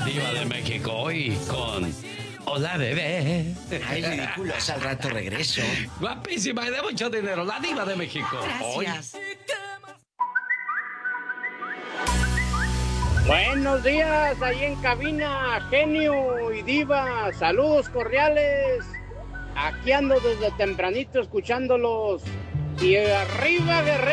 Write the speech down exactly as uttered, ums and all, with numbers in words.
diva de México hoy con Hola Bebé. Ay, ridículos, al rato regreso. Guapísima y de mucho dinero, la diva de México. Gracias. Hoy. Buenos días, ahí en cabina, genio y diva, saludos cordiales. Aquí ando desde tempranito escuchándolos. Y arriba, guerrero.